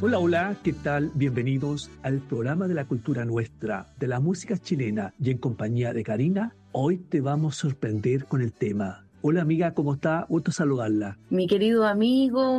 Hola, hola, ¿qué tal? Bienvenidos al programa de la cultura nuestra, de la música chilena, y en compañía de Karina, hoy te vamos a sorprender con el tema. Hola amiga, ¿cómo está? Gusto saludarla. Mi querido amigo,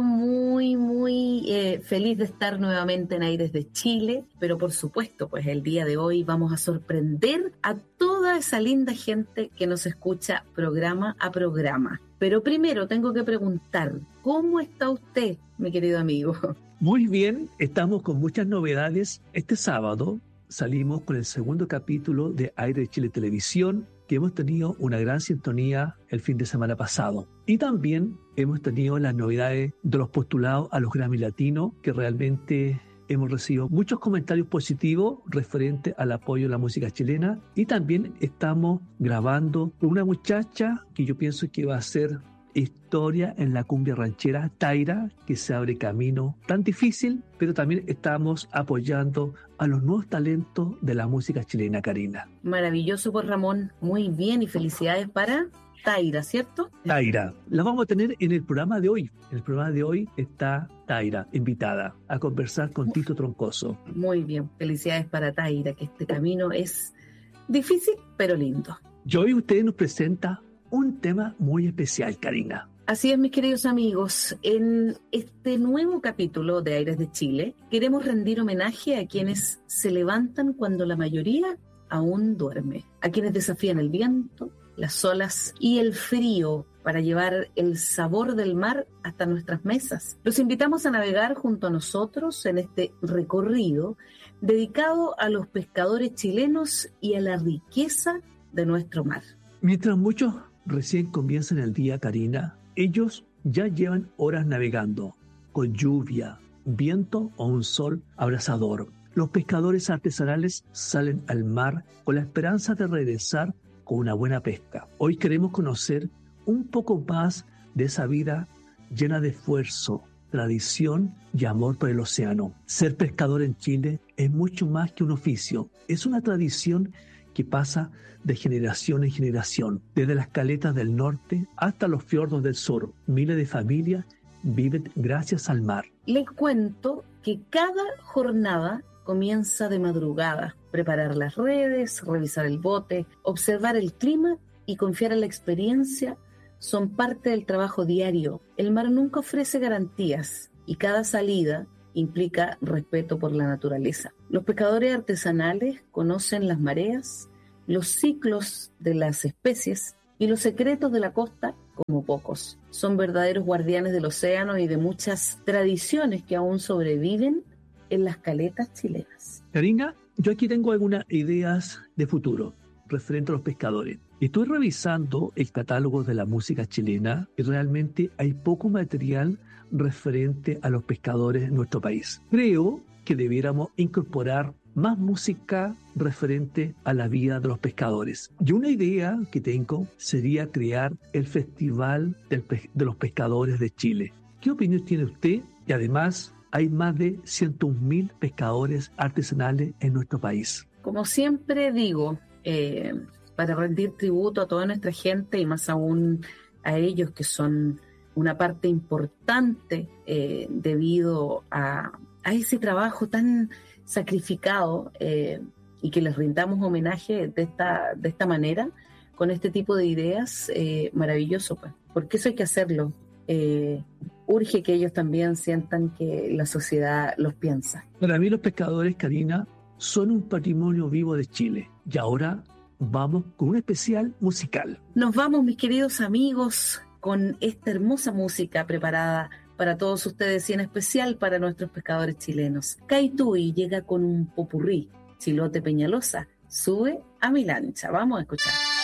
muy feliz de estar nuevamente en Aires de Chile, pero por supuesto, pues el día de hoy vamos a sorprender a toda esa linda gente que nos escucha programa a programa. Pero primero tengo que preguntar, ¿cómo está usted, mi querido amigo? Muy bien, estamos con muchas novedades. Este sábado salimos con el segundo capítulo de Aires de Chile Televisión, que hemos tenido una gran sintonía el fin de semana pasado. Y también hemos tenido las novedades de los postulados a los Grammy Latinos, que realmente hemos recibido muchos comentarios positivos referentes al apoyo a la música chilena. Y también estamos grabando una muchacha que yo pienso que va a ser historia en la cumbia ranchera, Taira, que se abre camino tan difícil, pero también estamos apoyando a los nuevos talentos de la música chilena, Karina. Maravilloso por Ramón, muy bien y felicidades para Taira, ¿cierto? Taira, la vamos a tener en el programa de hoy. En el programa de hoy está Taira, invitada a conversar con Tito Troncoso. Muy bien, felicidades para Taira, que este camino es difícil, pero lindo. Y hoy usted nos presenta un tema muy especial, Karina. Así es, mis queridos amigos, en este nuevo capítulo de Aires de Chile queremos rendir homenaje a quienes se levantan cuando la mayoría aún duerme, a quienes desafían el viento, las olas y el frío para llevar el sabor del mar hasta nuestras mesas. Los invitamos a navegar junto a nosotros en este recorrido dedicado a los pescadores chilenos y a la riqueza de nuestro mar. Mientras muchos recién comienzan el día, Karina, ellos ya llevan horas navegando, con lluvia, viento o un sol abrasador. Los pescadores artesanales salen al mar con la esperanza de regresar con una buena pesca. Hoy queremos conocer un poco más de esa vida llena de esfuerzo, tradición y amor por el océano. Ser pescador en Chile es mucho más que un oficio, es una tradición que pasa de generación en generación, desde las caletas del norte hasta los fiordos del sur. Miles de familias viven gracias al mar. Les cuento que cada jornada comienza de madrugada. Preparar las redes, revisar el bote, observar el clima y confiar en la experiencia son parte del trabajo diario. El mar nunca ofrece garantías y cada salida implica respeto por la naturaleza. Los pescadores artesanales conocen las mareas, los ciclos de las especies y los secretos de la costa como pocos. Son verdaderos guardianes del océano y de muchas tradiciones que aún sobreviven en las caletas chilenas. Karina, yo aquí tengo algunas ideas de futuro referente a los pescadores. Estoy revisando el catálogo de la música chilena y realmente hay poco material referente a los pescadores en nuestro país. Creo que debiéramos incorporar más música referente a la vida de los pescadores. Y una idea que tengo sería crear el Festival de los Pescadores de Chile. ¿Qué opinión tiene usted? Y además, hay más de 101.000 pescadores artesanales en nuestro país. Como siempre digo, para rendir tributo a toda nuestra gente y más aún a ellos que son una parte importante debido a ese trabajo tan sacrificado y que les rindamos homenaje de esta manera, con este tipo de ideas, maravilloso, pues, porque eso hay que hacerlo. Urge que ellos también sientan que la sociedad los piensa. Para mí los pescadores, Karina, son un patrimonio vivo de Chile. Y ahora vamos con un especial musical. Nos vamos, mis queridos amigos, con esta hermosa música preparada para todos ustedes y en especial para nuestros pescadores chilenos. Caitui llega con un popurrí. Chilote Peñalosa, sube a mi lancha. Vamos a escuchar.